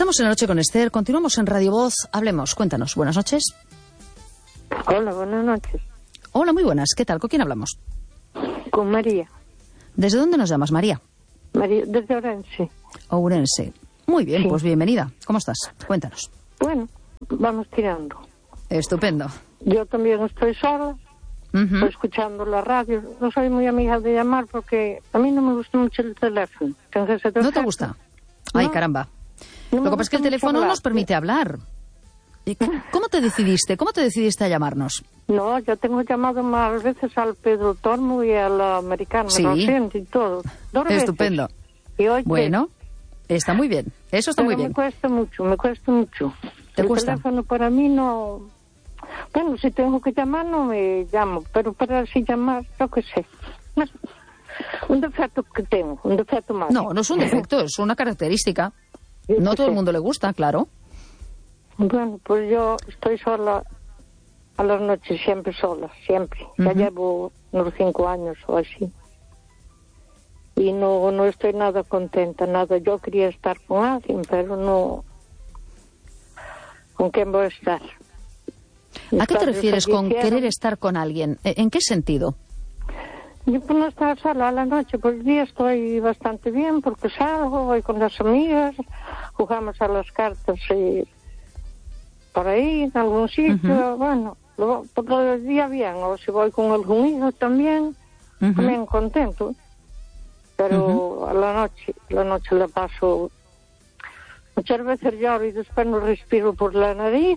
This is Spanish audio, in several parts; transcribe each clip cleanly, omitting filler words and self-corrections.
Estamos en La Noche con Esther, continuamos en Radio Voz, hablemos, cuéntanos, buenas noches. Hola, buenas noches. Hola, muy buenas, ¿qué tal? ¿Con quién hablamos? Con María. ¿Desde dónde nos llamas, María? María, desde Ourense. Ourense. Muy bien, Sí. Pues bienvenida. ¿Cómo estás? Cuéntanos. Bueno, vamos tirando. Estupendo. Yo también estoy sola, estoy escuchando la radio. No soy muy amiga de llamar porque a mí no me gusta mucho el teléfono. Entonces, ¿No te gusta? Ay, No. caramba. No me Lo que pasa es que el gusta teléfono mucho hablar. nos permite hablar. ¿Y ¿Cómo te decidiste? ¿Cómo te decidiste a llamarnos? No, yo tengo llamado más veces al Pedro Tormo y al americano, Sí. lo siento y todo. 2 veces. Estupendo. Y hoy Bueno, está muy bien. Eso está muy bien. Me cuesta mucho. ¿Te el cuesta? teléfono para mí no... Bueno, si tengo que llamar no me llamo, pero para así llamar, yo qué sé. No, un defecto que tengo, un defecto más. No, no es un defecto, es una característica. Yo No a qué todo el sé. mundo le gusta, claro. Bueno, pues yo estoy sola a las noches, siempre sola, siempre. Ya llevo unos 5 años o así. Y no estoy nada contenta, nada. Yo quería estar con alguien, pero no... ¿Con quién voy a estar? ¿A qué te refieres con fallecieron. querer estar con alguien? ¿En qué sentido? Yo por no estar sola a la noche, por el día estoy bastante bien porque salgo, voy con las amigas, jugamos a las cartas por ahí, en algún sitio, bueno, por el día bien, o si voy con algún hijo también, también contento. Pero a la noche la paso, muchas veces lloro y después no respiro por la nariz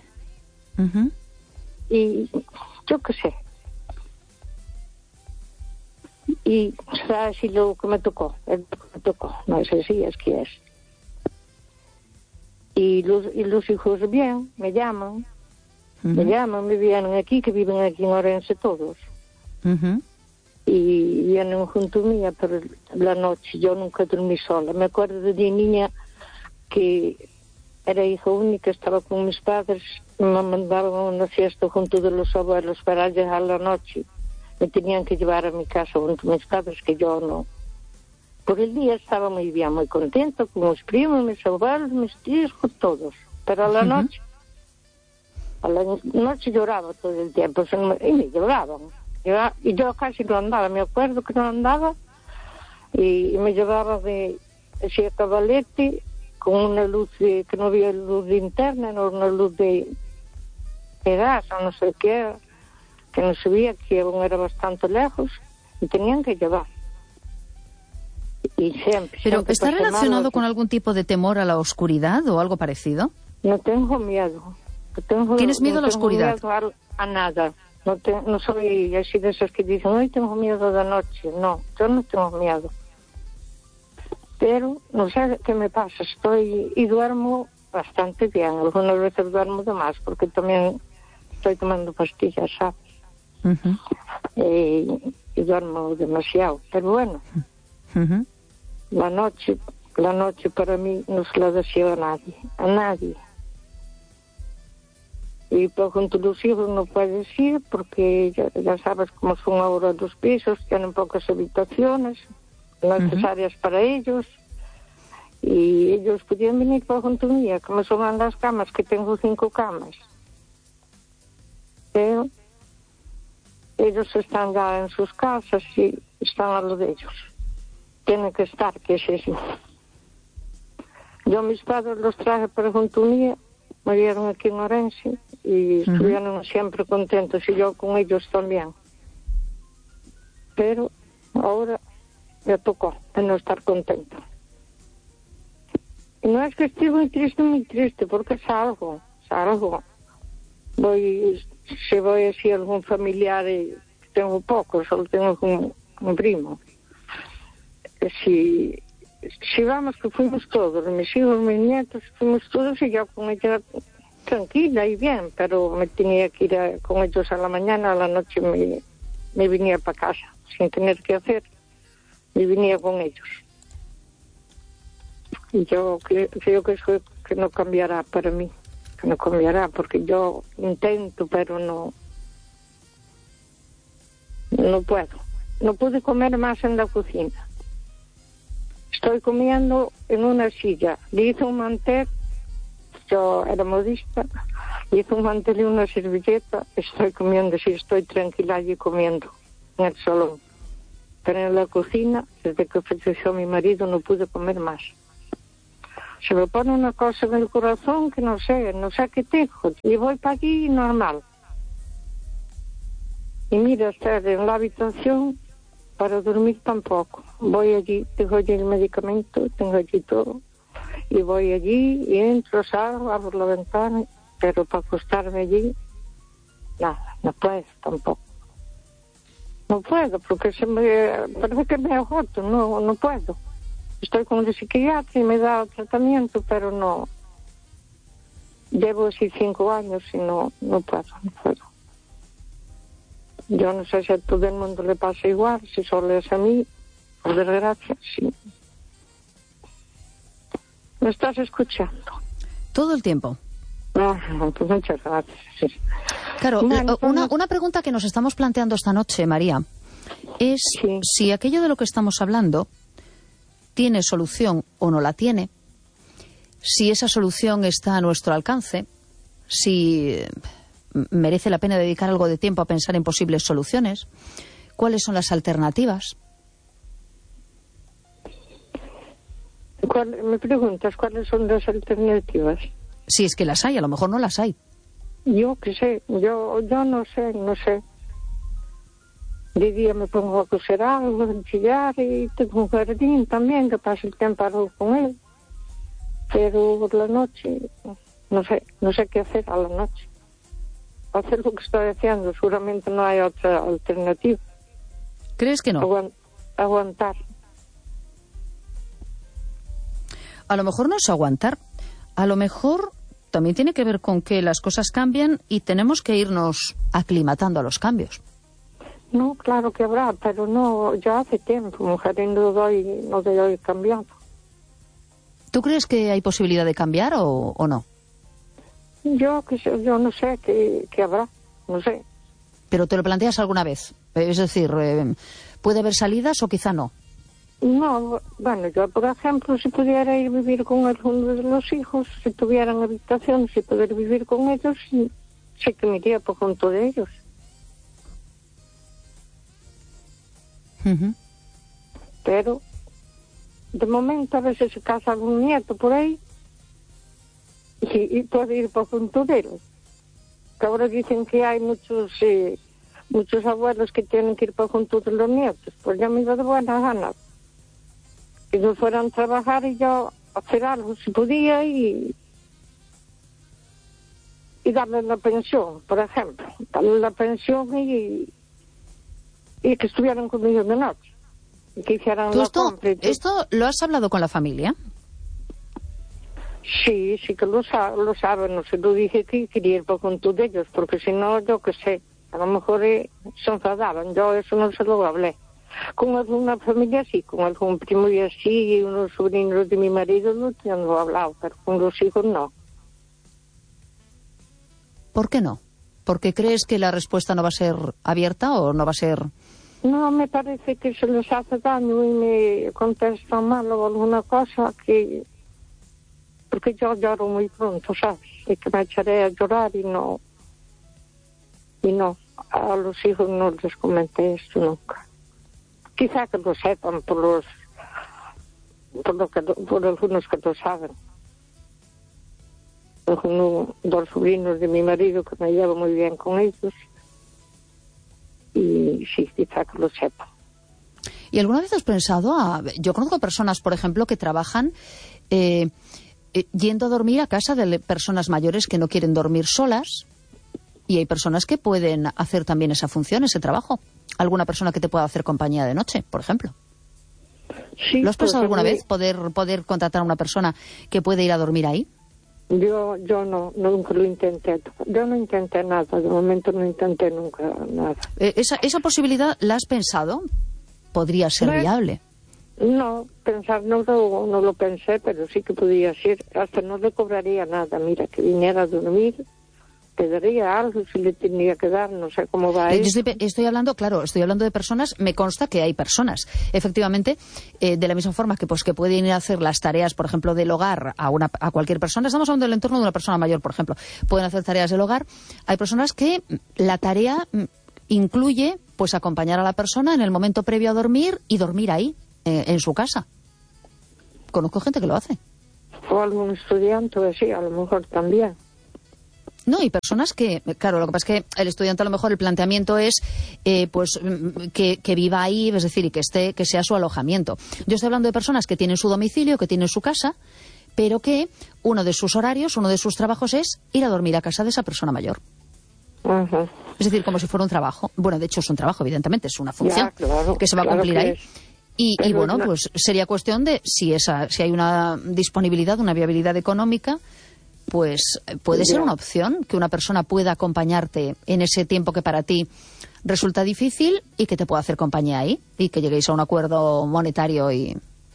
y yo qué sé. Y será así lo que me tocó, no sé si es que es. Y los hijos bien, me llaman, me vienen aquí, que viven aquí en Ourense todos. Y vienen junto mía, pero la noche yo nunca dormí sola. Me acuerdo de niña que era hija única, estaba con mis padres, me mandaban a una fiesta junto de los abuelos para llegar la noche. Me tenían que llevar a mi casa junto a mis padres, que yo no. Por el día estaba muy bien, muy contento con mis primos, mis abuelos, mis tíos, con todos. Pero a la noche lloraba todo el tiempo, y me lloraban. Y yo casi no andaba, me acuerdo que no andaba, y me llevaba de ese cabalete con una luz que no había luz de linterna, no una luz de gas o no sé qué era, que no sabía, que aún era bastante lejos, y tenían que llevar. Y siempre. ¿Pero siempre está pasé relacionado mal. con algún tipo de temor a la oscuridad o algo parecido? No tengo miedo. ¿Tienes miedo a la no tengo oscuridad? miedo a nada. No soy así de esas que dicen, hoy tengo miedo de noche. No, yo no tengo miedo. Pero no sé qué me pasa. Y duermo bastante bien. Algunas veces duermo de más porque también estoy tomando pastillas, ¿sabes? Y duermo demasiado. Pero bueno, la noche para mí no se la deseo a nadie. Y por junto a los hijos no puedes ir porque ya sabes cómo son ahora los pisos, tienen pocas habitaciones necesarias para ellos, y ellos podían venir por junto mía, que me suban las camas, que tengo 5 camas. Pero ellos están ya en sus casas y están a lo de ellos. Tienen que estar, que es eso. Yo mis padres los traje para junto mía, me vieron aquí en Ourense y estuvieron siempre contentos, y yo con ellos también. Pero ahora me tocó de no estar contenta. Y no es que esté muy triste, porque salgo. Si voy así a algún familiar, tengo poco, solo tengo un primo. Si vamos, que fuimos todos, mis hijos, mis nietos, fuimos todos, y yo con ella tranquila y bien, pero me tenía que ir con ellos a la mañana, a la noche me venía para casa, sin tener que hacer, me venía con ellos. Y yo creo que eso que no cambiará para mí, que no cambiará, porque yo intento, pero no puedo. No pude comer más en la cocina. Estoy comiendo en una silla. Le hice un mantel yo era modista, hice un mantel y una servilleta, estoy comiendo, sí, estoy tranquila allí comiendo en el salón. Pero en la cocina, desde que falleció mi marido, no pude comer más. Se me pone una cosa en el corazón que no sé qué tengo. Y voy para allí normal. Y mira, estar en la habitación para dormir tampoco. Voy allí, tengo allí el medicamento, tengo allí todo. Y voy allí y entro, salgo, abro la ventana, pero para acostarme allí, nada, no puedo tampoco. No puedo, porque parece que me agoto, no puedo. Estoy con el psiquiatra y me da tratamiento, pero no. Llevo así 5 años y no puedo. Yo no sé si a todo el mundo le pasa igual, si solo es a mí, por desgracia, sí. ¿Me estás escuchando? Todo el tiempo. Pues muchas gracias. Sí. Claro, una pregunta que nos estamos planteando esta noche, María, es si aquello de lo que estamos hablando tiene solución o no la tiene, si esa solución está a nuestro alcance, si merece la pena dedicar algo de tiempo a pensar en posibles soluciones, cuáles son las alternativas. Me preguntas cuáles son las alternativas. Si es que las hay, a lo mejor no las hay. Yo qué sé, yo no sé. De día me pongo a coser algo, a chillar, y tengo un jardín también que paso el tiempo con él. Pero por la noche, no sé qué hacer a la noche. Hacer lo que estoy haciendo, seguramente no hay otra alternativa. ¿Crees que no? Aguantar. A lo mejor no es aguantar. A lo mejor también tiene que ver con que las cosas cambian y tenemos que irnos aclimatando a los cambios. No, claro que habrá, pero no, ya hace tiempo, mujer, no doy cambiando. ¿Tú crees que hay posibilidad de cambiar o no? Yo no sé qué habrá, no sé. ¿Pero te lo planteas alguna vez? Es decir, ¿puede haber salidas o quizá no? No, bueno, yo, por ejemplo, si pudiera ir a vivir con alguno de los hijos, si tuvieran habitación, si poder vivir con ellos, sé que me iría por junto de ellos. Uh-huh. Pero, de momento, a veces se casa algún nieto por ahí y puede ir por junto de él. Que ahora dicen que hay muchos abuelos que tienen que ir por junto de los nietos. Pues ya me iba de buena gana. Que no fueran a trabajar y yo hacer algo si podía y darle la pensión, por ejemplo. Darle la pensión y que estuvieran conmigo de noche. Y que hicieran la compra. ¿Esto lo has hablado con la familia? Sí que lo saben. No se lo dije que quería ir por junto de ellos, porque si no, yo qué sé, a lo mejor se enfadaban. Yo eso no se lo hablé. Con alguna familia sí, con algún primo y así, y unos sobrinos de mi marido no tengo hablado, pero con los hijos no. ¿Por qué no? ¿Porque crees que la respuesta no va a ser abierta o no va a ser...? No, me parece que se les hace daño y me contestan mal o alguna cosa porque yo lloro muy pronto, ¿sabes? Y que me echaré a llorar y no, a los hijos no les comenté esto nunca. Quizá que lo sepan por algunos que lo saben. Dos sobrinos de mi marido que me llevo muy bien con ellos. Y sí, quizá que lo sepan. ¿Y alguna vez has pensado? Yo conozco personas, por ejemplo, que trabajan yendo a dormir a casa de personas mayores que no quieren dormir solas. Y hay personas que pueden hacer también esa función, ese trabajo. ¿Alguna persona que te pueda hacer compañía de noche, por ejemplo? Sí, ¿Lo has pensado alguna vez, poder contratar a una persona que puede ir a dormir ahí? Yo no, nunca lo intenté. Yo no intenté nada, de momento no intenté nunca nada. ¿Esa posibilidad la has pensado? ¿Podría ser viable? No, pensar no lo pensé, pero sí que podía ser. Hasta no le cobraría nada, mira, que viniera a dormir daría algo, si le tenía que dar, no sé cómo va Yo eso. estoy hablando de personas, me consta que hay personas, efectivamente, de la misma forma que pueden ir a hacer las tareas, por ejemplo, del hogar a cualquier persona. Estamos hablando del entorno de una persona mayor, por ejemplo. Pueden hacer tareas del hogar. Hay personas que la tarea incluye pues acompañar a la persona en el momento previo a dormir y dormir ahí, en su casa. Conozco gente que lo hace. O algún estudiante, o así, a lo mejor también. No, y personas que, claro, lo que pasa es que el estudiante a lo mejor el planteamiento es que viva ahí, es decir, y que sea su alojamiento. Yo estoy hablando de personas que tienen su domicilio, que tienen su casa, pero que uno de sus horarios, uno de sus trabajos es ir a dormir a casa de esa persona mayor. Uh-huh. Es decir, como si fuera un trabajo. Bueno, de hecho es un trabajo, evidentemente, es una función claro, que se va a cumplir ahí. Y bueno, no, pues sería cuestión de si hay una disponibilidad, una viabilidad económica, pues puede ser una opción que una persona pueda acompañarte en ese tiempo que para ti resulta difícil y que te pueda hacer compañía ahí y que lleguéis a un acuerdo monetario y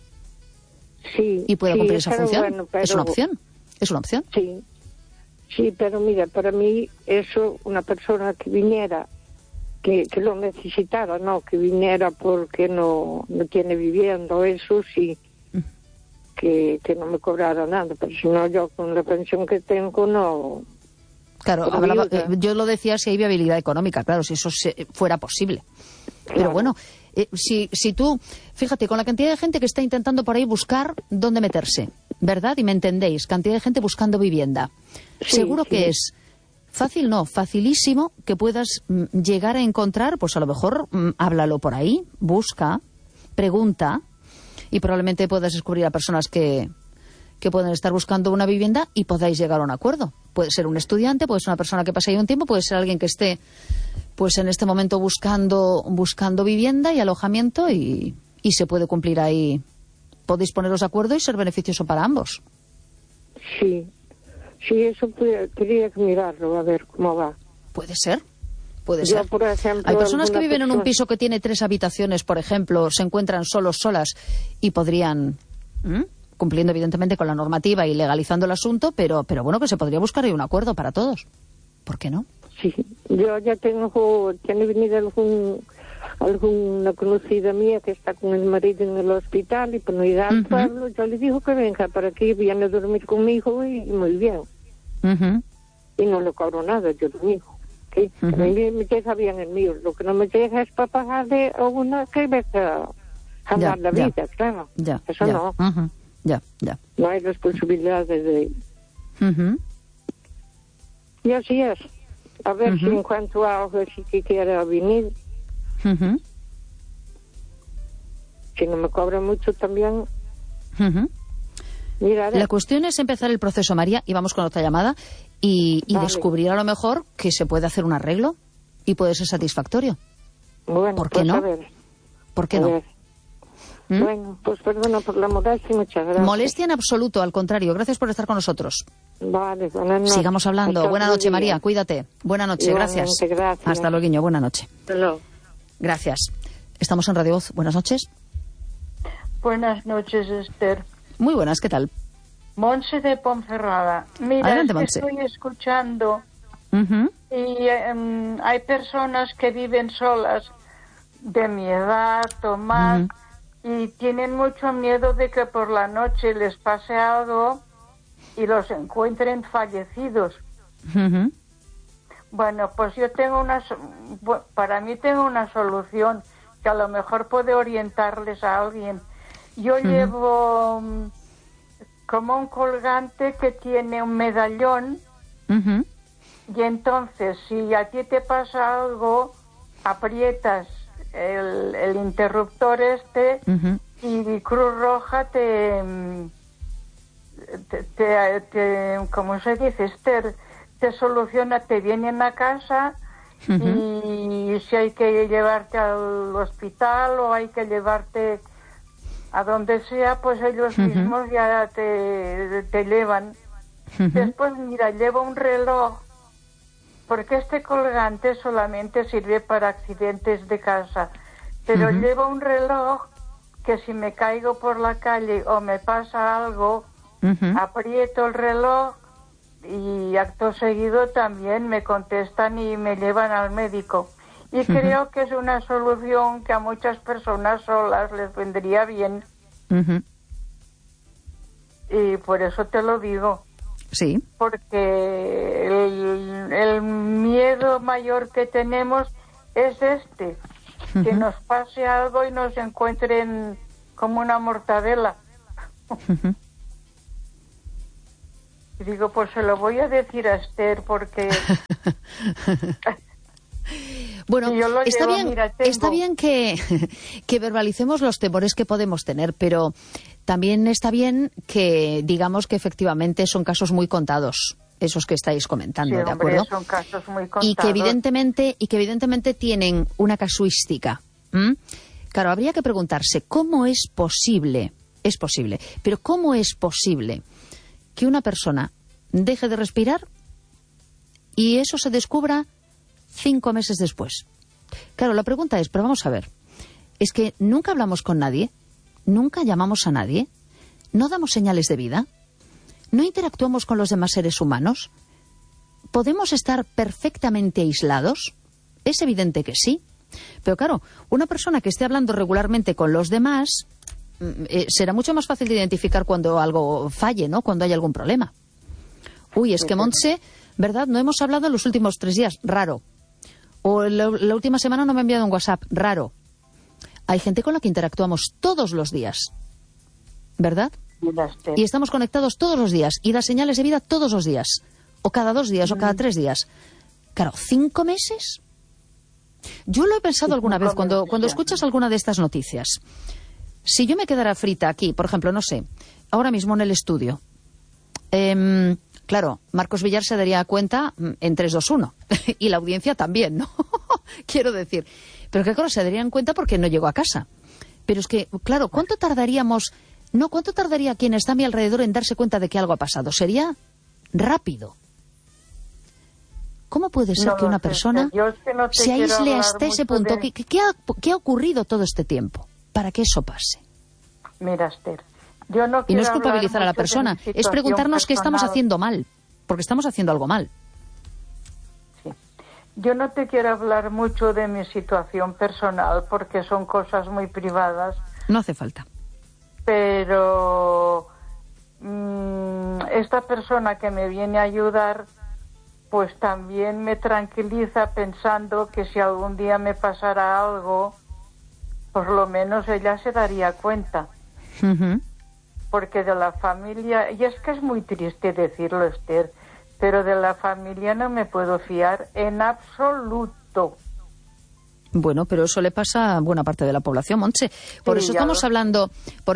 pueda cumplir esa función. Bueno, pero... Es una opción. Sí, pero mira, para mí eso, una persona que viniera, que lo necesitara, no, que viniera porque no tiene vivienda, eso sí, que no me cobrara nada, pero si no, yo con la pensión que tengo no... Claro, yo lo decía si hay viabilidad económica, claro, si eso fuera posible. Pero claro. Bueno, si tú, fíjate, con la cantidad de gente que está intentando por ahí buscar dónde meterse, ¿verdad? Y me entendéis, cantidad de gente buscando vivienda. Seguro que es fácil, no, facilísimo que puedas llegar a encontrar, pues a lo mejor háblalo por ahí, busca, pregunta, y probablemente puedas descubrir a personas que pueden estar buscando una vivienda y podáis llegar a un acuerdo. Puede ser un estudiante, puede ser una persona que pase ahí un tiempo, puede ser alguien que esté pues en este momento buscando vivienda y alojamiento y se puede cumplir ahí. Podéis poneros de acuerdo y ser beneficioso para ambos. Sí, eso tendría que mirarlo, a ver cómo va. Puede ser. Por ejemplo, hay personas que viven en un piso que tiene 3 habitaciones, por ejemplo, se encuentran solas y podrían, cumpliendo evidentemente con la normativa y legalizando el asunto, pero bueno, que se podría buscar ahí un acuerdo para todos. ¿Por qué no? Sí, yo ya tiene venido alguna conocida mía que está con el marido en el hospital y por no ir al pueblo, yo le digo que venga para aquí, viene a dormir conmigo y muy bien. Y no le cobro nada, yo lo digo. ¿Sí? A mí me llega bien el mío, lo que no me llega es para pagarle a una que venga a ganar la vida, claro. Eso no. Ya. No hay responsabilidades de él. Y así es. A ver si en cuanto a algo sí que quiera venir. Si no me cobra mucho también. Mira, la cuestión es empezar el proceso, María, y vamos con otra llamada, y descubrir a lo mejor que se puede hacer un arreglo y puede ser satisfactorio. Bueno, ¿por qué no? ¿Por qué no? Bueno, pues perdona por la modestia y muchas gracias. Molestia en absoluto, al contrario. Gracias por estar con nosotros. Vale, buenas noches. Sigamos hablando. Buenas noches, María. Cuídate. Buenas noches, gracias. Hasta luego, guiño. Buenas noches. Hello. Gracias. Estamos en Radio Voz. Buenas noches. Buenas noches, Esther. Muy buenas, ¿qué tal? Monse de Ponferrada. Mira, adelante, Monse. Estoy escuchando y hay personas que viven solas de mi edad o más y tienen mucho miedo de que por la noche les pase algo y los encuentren fallecidos. Bueno, pues yo tengo para mí tengo una solución que a lo mejor puede orientarles a alguien. Yo llevo como un colgante que tiene un medallón y entonces si a ti te pasa algo, aprietas el interruptor y Cruz Roja te ¿cómo se dice, Esther? Te soluciona, te vienen a casa y si hay que llevarte al hospital o hay que llevarte a donde sea, pues ellos mismos ya te llevan. Después, mira, llevo un reloj, porque este colgante solamente sirve para accidentes de casa, pero llevo un reloj que si me caigo por la calle o me pasa algo, aprieto el reloj y acto seguido también me contestan y me llevan al médico. Y creo que es una solución que a muchas personas solas les vendría bien. Y por eso te lo digo. Sí. Porque el miedo mayor que tenemos es que nos pase algo y nos encuentren como una mortadela. Y digo, pues se lo voy a decir a Esther porque... Bueno, está bien que verbalicemos los temores que podemos tener, pero también está bien que digamos que efectivamente son casos muy contados, esos que estáis comentando, sí, ¿de acuerdo? Son casos muy contados. Y que evidentemente tienen una casuística. Claro, habría que preguntarse, ¿cómo es posible? Es posible, pero ¿cómo es posible que una persona deje de respirar y eso se descubra 5 meses después? Claro, la pregunta es, pero vamos a ver, es que nunca hablamos con nadie, nunca llamamos a nadie, no damos señales de vida, no interactuamos con los demás seres humanos, ¿podemos estar perfectamente aislados? Es evidente que sí, pero claro, una persona que esté hablando regularmente con los demás, será mucho más fácil de identificar cuando algo falle, ¿no? Cuando hay algún problema. Uy, es que Montse, ¿verdad? No hemos hablado en los últimos 3 días, raro. O la última semana no me ha enviado un WhatsApp, raro. Hay gente con la que interactuamos todos los días, ¿verdad? Y estamos conectados todos los días y da señales de vida todos los días, o cada 2 días, o cada 3 días. Claro, 5 meses. Yo lo he pensado alguna vez cuando escuchas alguna de estas noticias. Si yo me quedara frita aquí, por ejemplo, no sé, ahora mismo en el estudio, claro, Marcos Villar se daría cuenta en 3, 2, 1. Y la audiencia también, ¿no? Quiero decir. Pero que claro, se darían cuenta porque no llegó a casa. Pero es que, claro, ¿cuánto tardaría quien está a mi alrededor en darse cuenta de que algo ha pasado? Sería rápido. ¿Cómo puede ser que una persona se aísle hasta ese punto? ¿Qué ha ocurrido todo este tiempo para que eso pase? Mira, Esther, yo no quiero y no es culpabilizar a la persona, es preguntarnos qué estamos haciendo mal, porque estamos haciendo algo mal. Sí. Yo no te quiero hablar mucho de mi situación personal, porque son cosas muy privadas. No hace falta. Pero esta persona que me viene a ayudar, pues también me tranquiliza pensando que si algún día me pasara algo, por lo menos ella se daría cuenta. Porque de la familia, y es que es muy triste decirlo, Esther, pero de la familia no me puedo fiar en absoluto. Bueno, pero eso le pasa a buena parte de la población, Montse. Por eso estamos hablando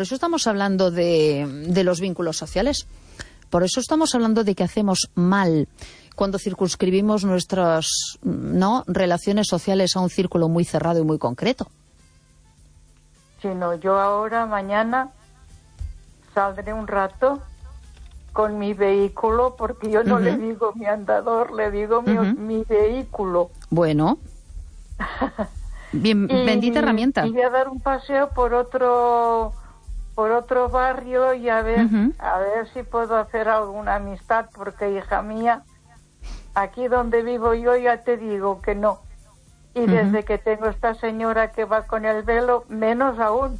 de los vínculos sociales. Por eso estamos hablando de que hacemos mal cuando circunscribimos nuestras relaciones sociales a un círculo muy cerrado y muy concreto. Si no, yo ahora, mañana, saldré un rato con mi vehículo, porque yo no le digo mi andador, le digo mi vehículo. Bueno, bien, bendita herramienta. Y voy a dar un paseo por otro barrio y a ver si puedo hacer alguna amistad, porque, hija mía, aquí donde vivo yo ya te digo que no. Y desde que tengo esta señora que va con el velo, menos aún.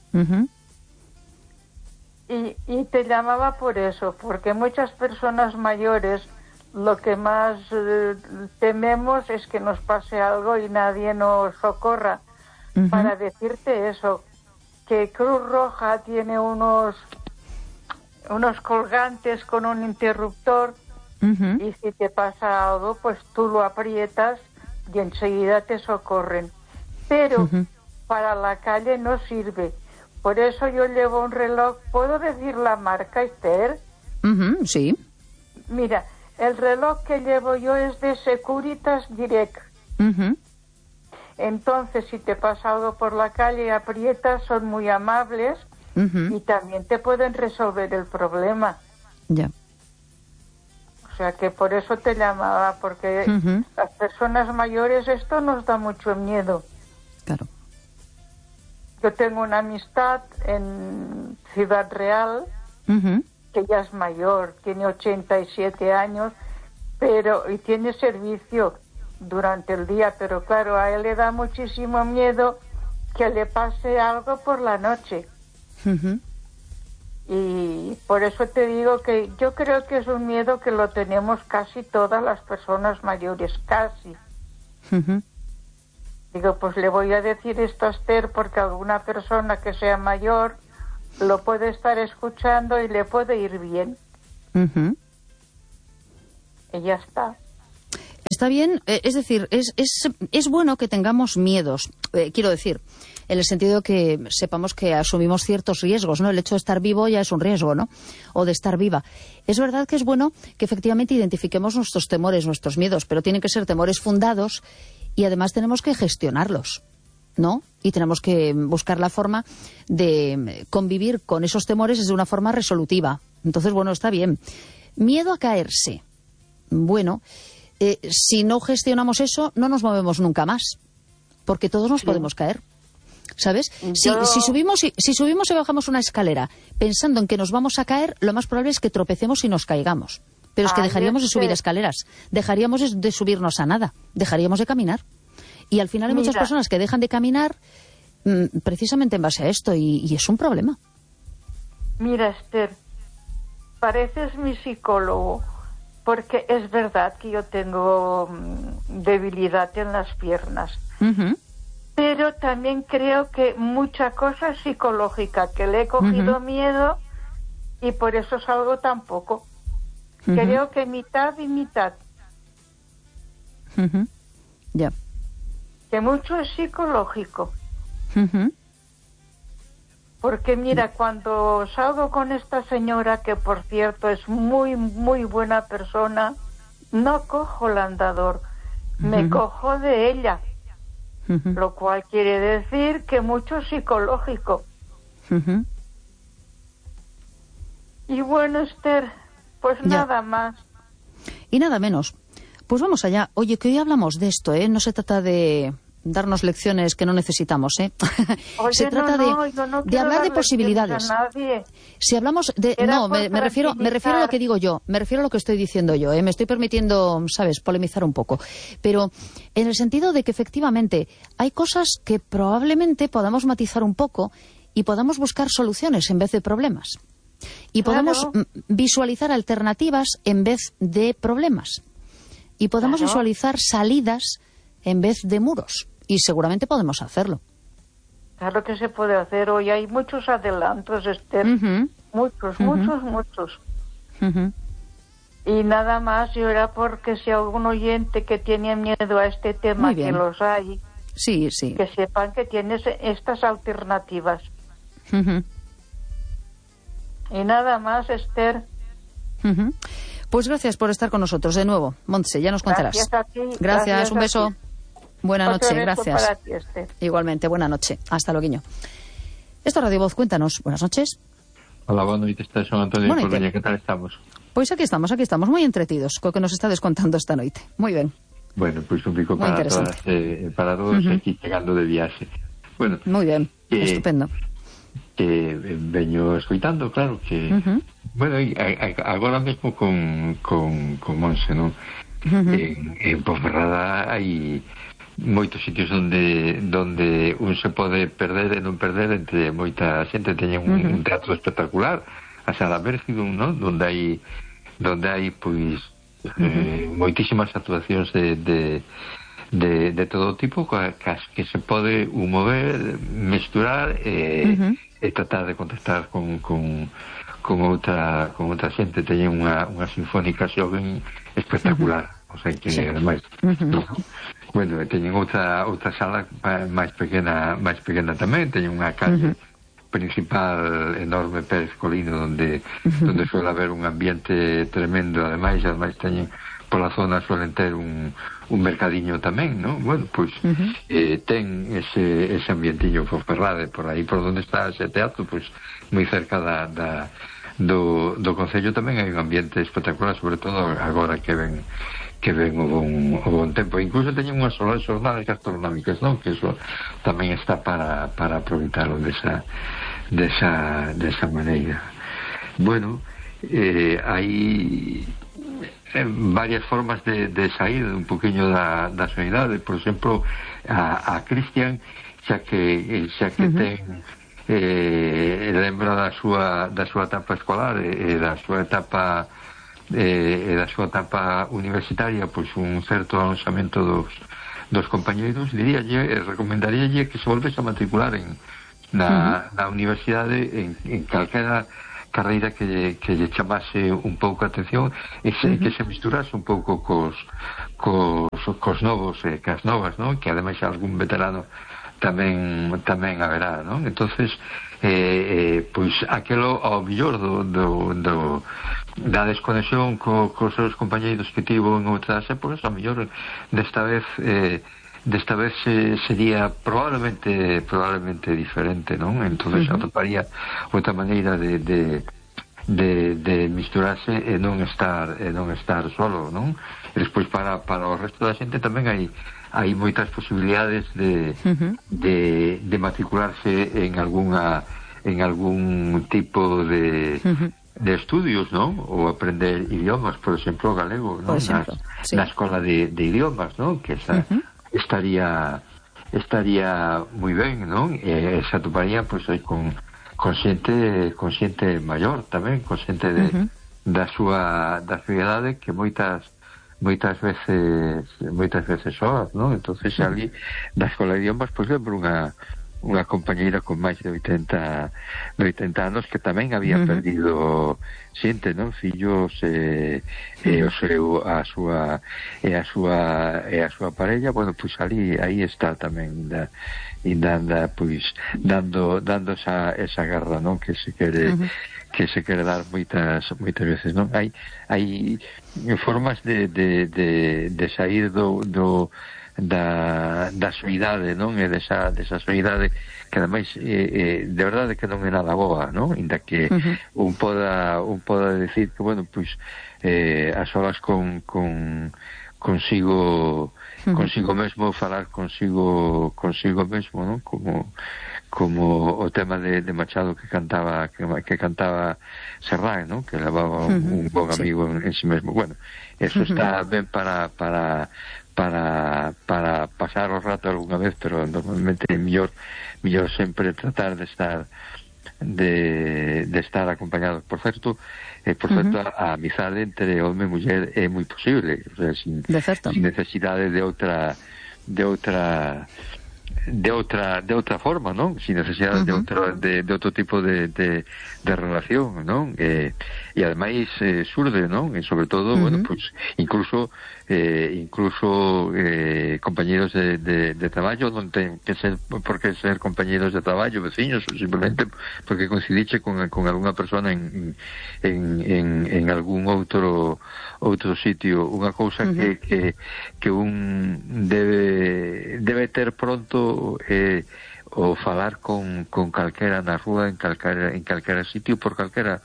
Y te llamaba por eso, porque muchas personas mayores lo que más tememos es que nos pase algo y nadie nos socorra. Para decirte eso, que Cruz Roja tiene unos colgantes con un interruptor y si te pasa algo, pues tú lo aprietas y enseguida te socorren. Pero para la calle no sirve. Por eso yo llevo un reloj. ¿Puedo decir la marca, Esther? Sí. Mira, el reloj que llevo yo es de Securitas Direct. Entonces, si te pasa algo por la calle y aprietas, son muy amables y también te pueden resolver el problema. Ya. O sea que por eso te llamaba, porque las personas mayores esto nos da mucho miedo. Claro. Yo tengo una amistad en Ciudad Real que ya es mayor, tiene 87 años, y tiene servicio durante el día, pero claro, a él le da muchísimo miedo que le pase algo por la noche. Y por eso te digo que yo creo que es un miedo que lo tenemos casi todas las personas mayores, casi. Digo, pues le voy a decir esto a Esther porque alguna persona que sea mayor lo puede estar escuchando y le puede ir bien. Y ya está. Está bien, es decir, es bueno que tengamos miedos, quiero decir, en el sentido que sepamos que asumimos ciertos riesgos, ¿no? El hecho de estar vivo ya es un riesgo, ¿no? O de estar viva. Es verdad que es bueno que efectivamente identifiquemos nuestros temores, nuestros miedos, pero tienen que ser temores fundados y además tenemos que gestionarlos, ¿no? Y tenemos que buscar la forma de convivir con esos temores de una forma resolutiva. Entonces, bueno, está bien. Miedo a caerse. Bueno, si no gestionamos eso, no nos movemos nunca más, porque todos nos podemos caer, ¿sabes? Si subimos y bajamos una escalera pensando en que nos vamos a caer, lo más probable es que tropecemos y nos caigamos. Pero es que dejaríamos de subir escaleras, dejaríamos de subirnos a nada, dejaríamos de caminar. Y al final hay muchas personas que dejan de caminar precisamente en base a esto, y es un problema. Mira, Esther, pareces mi psicólogo, porque es verdad que yo tengo debilidad en las piernas. Pero también creo que mucha cosa es psicológica, que le he cogido miedo y por eso salgo tan poco. Creo que mitad y mitad. Ya. Que mucho es psicológico. Porque mira, cuando salgo con esta señora, que por cierto es muy, muy buena persona, no cojo el andador, me cojo de ella. Lo cual quiere decir que mucho psicológico. Y bueno, Esther, pues nada más. Y nada menos. Pues vamos allá. Oye, que hoy hablamos de esto, ¿eh? No se trata de darnos lecciones que no necesitamos, ¿eh? Oye, se trata de hablar de posibilidades. Si hablamos de... me refiero a lo que digo yo, me refiero a lo que estoy diciendo yo, ¿eh? Me estoy permitiendo, ¿sabes?, polemizar un poco. Pero en el sentido de que efectivamente hay cosas que probablemente podamos matizar un poco y podamos buscar soluciones en vez de problemas. Y podemos visualizar alternativas en vez de problemas. Y podemos visualizar salidas en vez de muros. Y seguramente podemos hacerlo. Claro que se puede hacer. Hoy hay muchos adelantos, Esther. Muchos. Y nada más, yo era porque si algún oyente que tiene miedo a este tema, que los hay, sí. que sepan que tienes estas alternativas. Y nada más, Esther. Pues gracias por estar con nosotros de nuevo, Montse, ya nos contarás. Gracias a ti. Gracias, un beso. Buena noche, gracias. Para ti, Esther. Igualmente, buena noche. Hasta luego. Esto es Radio Voz, cuéntanos. Buenas noches. Hola, buenas noches, son Antonio de Coruña. ¿Qué tal estamos? Pues aquí estamos muy entretidos con lo que nos está descontando esta noche. Muy bien. Bueno, pues un pico para todos aquí llegando de viaje. Bueno, muy bien, estupendo. Que veño escoitando, claro que bueno, agora mesmo con Monse, non? En Ponferrada hai moitos sitios donde un se pode perder e non perder entre moita xente. Teñen un teatro espectacular, a Sala Bergidum, non? Donde hai pois moitísimas actuacións de todo tipo, que se pode mover, mesturar e tratar de contactar con outra xente. Teñen unha sinfónica xoven espectacular, o sea que ademais bueno, teñen outra sala máis pequena tamén, teñen unha calle principal enorme, Pérez Colino, donde suele haber un ambiente tremendo. Ademais teñen pola zona, suelen ter un mercadiño tamén, non? Bueno, pois ten ese ambientillo Ponferrada, por aí por onde está ese teatro, pois moi cerca do Concello tamén hai un ambiente espectacular, sobre todo agora que ven o bon tempo. Incluso teñen unhas xornadas gastronómicas, non? Que eso tamén está para aproveitarlo desa maneira. Bueno, hai varias formas de sair un poquinho da soidade. Por exemplo, a Cristian, xa que ten lembra da súa etapa escolar e da súa etapa universitaria, pois un certo avanzamento dos compañeiros, recomendaríalle que se volvese a matricular na universidade en calquera carreira que lle chamase un pouco a atención e que se misturase un pouco cos novos e cas novas, non? Que ademais algún veterano tamén haberá, non? Entonces pois aquelo ao mellor da desconexión cos seus compañeiros que tivo en outras épocas, ao mellor desta vez sería probablemente diferente, non? Entonces atoparía outra maneira de misturarse e non estar solo, non? E despois para o resto da xente tamén hai moitas posibilidades de matricularse en algún tipo de estudios, non? Ou aprender idiomas, por exemplo, o galego, non? Na escola de idiomas, non? Que estaría moi ben, non? E se atoparía pois con xente maior tamén, con xente da súa idade, que moitas veces soas, non? Entonces ali da escola de idiomas pois lembro unha compañeira con máis de 80 anos que tamén había perdido xente, non? Fillos e a súa parella. Bueno, pois aí está tamén ainda pois dando esa garra, non? Que se quere dar moitas veces, non? Hai formas de sair da soidade, non? E desa soidade que ademais de verdade que non é nada boa, non? Inda que un poda decir que, bueno, pois a solas consigo mesmo, falar consigo mesmo, non? Como o tema de Machado que cantaba Serrán, non? Que levaba un bon amigo en si mesmo. Bueno, eso está ben para pasar o rato algunha vez, pero normalmente é mellor sempre tratar de estar acompañados. Por certo, a amizade entre home e muller é moi posible, o sea, sin necesidade de outra forma, non? Sin necesidade de outro tipo de relación, non? E ademais surde, non? E sobre todo, bueno, pues incluso compañeros de traballo non ten que ser por que ser compañeros de traballo, veciños, simplemente porque coincidiche con algunha persona en algún outro sitio. Unha cousa que un debe ter pronto o falar con calquera na rúa, en calquera sitio, por calquera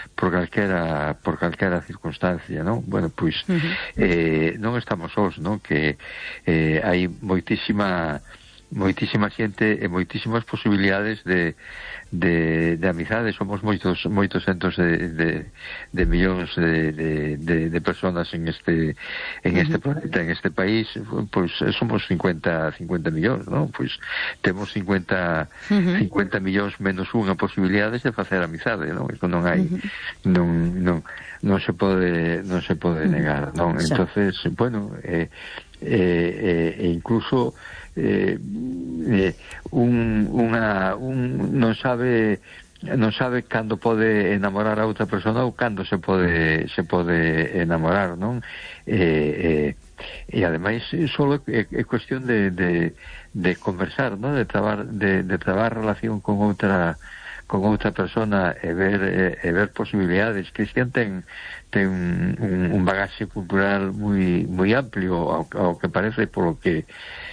circunstancia, non? Bueno, pois non estamos sós, non? Que hai moitísima xente e moitísimas posibilidades de amizade. Somos moitos centos de millóns de personas en este planeta, en este país. Pois somos 50 millóns, non? Pois temos 50 millóns menos unha posibilidades de facer amizade, non? Iso non hai non se pode negar, non? Entonces, bueno, incluso non sabe cando pode enamorar a outra persona ou cando se pode enamorar, non? E ademais só é cuestión de conversar, non? De trabar relación con outra persona e ver posibilidades. Cristian ten un bagaxe cultural moi amplio, ao que parece, polo que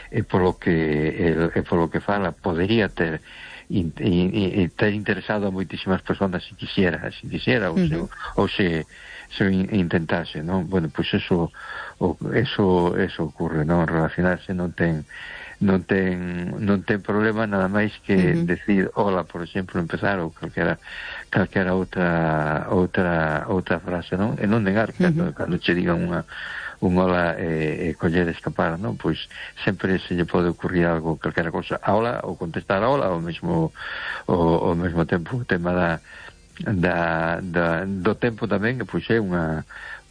fala, podería ter interesado a moitísimas personas se quisiera ou se intentase, non? Bueno, pois eso ocurre, non? Relacionarse non ten non ten problema nada máis que decir hola, por exemplo, empezar, ou calquera outra frase, non? E non negar, cando che digan un hola coller escapar, non? Pois sempre se lle pode ocurrir algo, calquera cosa, a hola, ou contestar a hola, ao mesmo tempo. O tema do tempo tamén, pois é un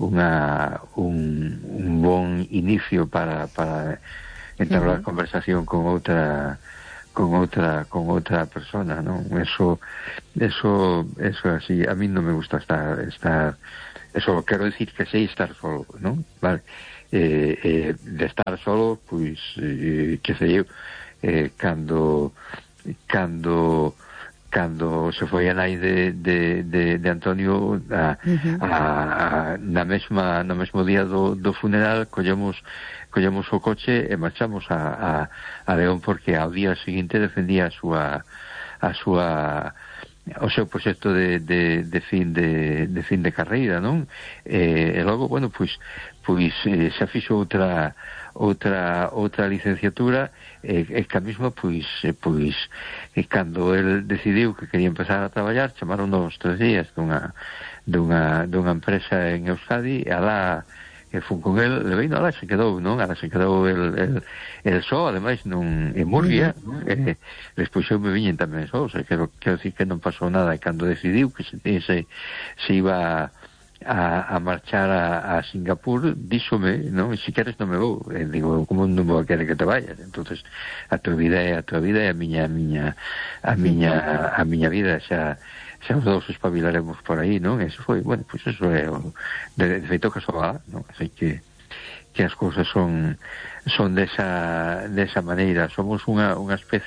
bon inicio para entablar conversación con outra persona, non? Eso así, a mí non me gusta estar eso quero decir que sei estar solo, non? Vale. De estar solo, pois que sei eu, cando se foi a nai de Antonio na mesmo día do funeral collemos o coche e marchamos a León, porque ao día seguinte defendía o seu proxecto de fin de carreira, non? E logo, bueno, pois xa fixo outra licenciatura e que a mesma, pois cando el decidiu que quería empezar a traballar, chamaron 2 3 días dunha empresa en Euskadi, e alá que fun con el, levei alá se quedou, non? Alá se quedou el só, ademais en Murguía, despois eu me viñen tamén só, o sea, quero dicir que non pasou nada, e cando decidiu que se iba a marchar a Singapur, díxome, non? Se queres non me vou. E digo, como non vou a querer que te vayas? Entonces, a tua vida é a miña vida, xa os dous espabilaremos por aí, non? Eso foi, bueno, pois eso é de feito que soa, non? Así que as cousas son desa maneira. Somos unha especie